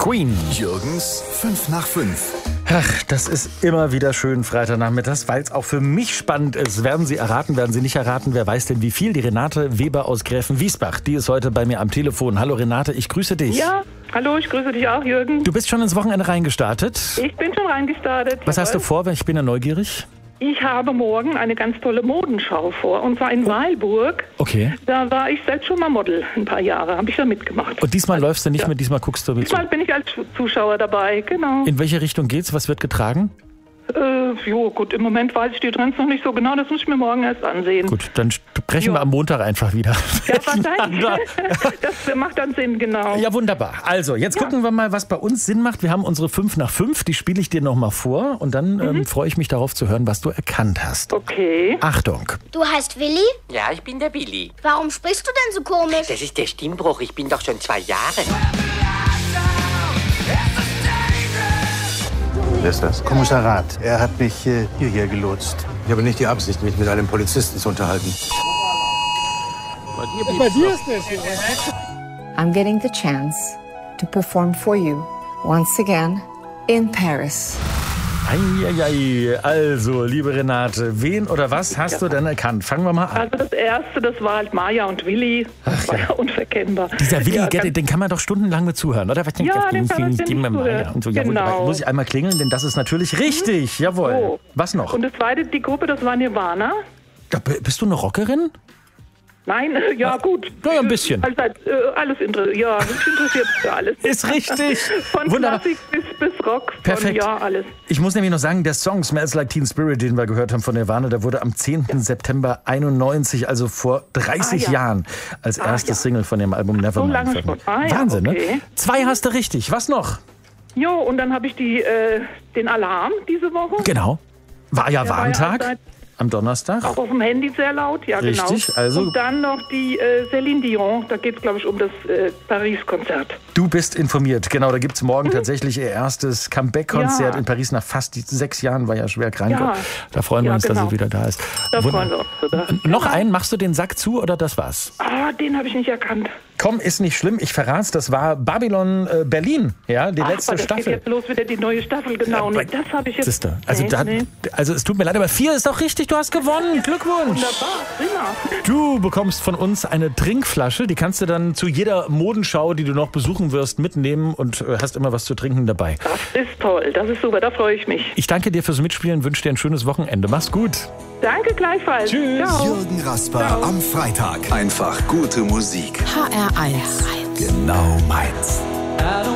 Queen. Jürgens 5 nach 5. Ach, das ist immer wieder schön Freitagnachmittags, weil es auch für mich spannend ist. Werden Sie erraten, werden Sie nicht erraten? Wer weiß denn wie viel? Die Renate Weber aus Gräfenwiesbach, die ist heute bei mir am Telefon. Hallo Renate, ich grüße dich. Ja, hallo, ich grüße dich auch, Jürgen. Du bist schon ins Wochenende reingestartet. Ich bin schon reingestartet. Was hast du vor? Ich bin ja neugierig. Ich habe morgen eine ganz tolle Modenschau vor, und zwar in Weilburg. Okay. Da war ich selbst schon mal Model, ein paar Jahre, habe ich da mitgemacht. Und diesmal läufst du nicht mehr, diesmal guckst du mit. Diesmal bin ich als Zuschauer dabei, genau. In welche Richtung geht's? Was wird getragen? Jo, gut, im Moment weiß ich die Trends noch nicht so genau, das muss ich mir morgen erst ansehen. Gut, dann sprechen wir am Montag einfach wieder. Ja, wahrscheinlich. Das macht dann Sinn, genau. Ja, wunderbar. Also, jetzt gucken wir mal, was bei uns Sinn macht. Wir haben unsere 5 nach 5, die spiele ich dir nochmal vor und dann freue ich mich darauf zu hören, was du erkannt hast. Okay. Achtung. Du heißt Willi? Ja, ich bin der Willi. Warum sprichst du denn so komisch? Das ist der Stimmbruch, ich bin doch schon 2 Jahre. Wer ist das? Kommissar Rath. Er hat mich hierher gelotst. Ich habe nicht die Absicht, mich mit einem Polizisten zu unterhalten. Bei dir ist das. I'm getting the chance to perform for you once again in Paris. Eieiei. Also, liebe Renate, wen oder was hast du denn erkannt? Fangen wir mal an. Also das Erste, das war halt Maja und Willi. Das war ja unverkennbar. Dieser Willi, Ja, den kann man doch stundenlang mit zuhören, oder? Was Ja, den kann man ständig Maja zuhören. und so. Ja, Genau. wunderbar. Muss ich einmal klingeln, denn das ist natürlich richtig. Jawohl. So. Was noch? Und das Zweite, die Gruppe, das war Nirvana. Ja, bist du eine Rockerin? Nein, ja gut. Ja, ein bisschen. Also, alles ja, mich interessiert für alles. Ist richtig. Von Wunderbar. Klassik bis Rock. Perfekt. Ja, alles. Ich muss nämlich noch sagen, der Song Smells Like Teen Spirit, den wir gehört haben von Nirvana, der wurde am 10. September 91, also vor 30 Jahren, als erstes Single von dem Album Nevermind. So lange schon. Wahnsinn, okay. ne? 2 hast du richtig. Was noch? Jo, und dann habe ich den Alarm diese Woche. Genau. War ja Der war Warntag. ja Am Donnerstag. Auch auf dem Handy sehr laut, ja Richtig, genau. also- Und dann noch die Céline Dion, da geht es glaube ich um das Paris-Konzert. Du bist informiert. Genau, da gibt es morgen tatsächlich ihr erstes Comeback-Konzert Ja. in Paris. Nach fast 6 Jahren war ja schwer krank. Ja. Da freuen wir Ja, uns, dass genau. sie wieder da ist. Da Wunder- freuen wir uns. Oder? Noch einen, machst du den Sack zu oder das war's? Den habe ich nicht erkannt. Komm, ist nicht schlimm, ich verrat's, das war Babylon Berlin, ja, die letzte das geht Staffel. jetzt los wieder die neue Staffel, genau. Ja, Nee, das habe ich jetzt... Siehste, also, Nee. also es tut mir leid, aber 4 ist doch richtig, du hast gewonnen. Glückwunsch. Wunderbar, prima. Du bekommst von uns eine Trinkflasche, die kannst du dann zu jeder Modenschau, die du noch besuchen wirst, mitnehmen und hast immer was zu trinken dabei. Das ist toll, das ist super, da freue ich mich. Ich danke dir fürs Mitspielen, wünsche dir ein schönes Wochenende. Mach's gut. Danke gleichfalls. Tschüss. Ciao. Jürgen Rasper am Freitag. Einfach gute Musik. HR1. Genau meins.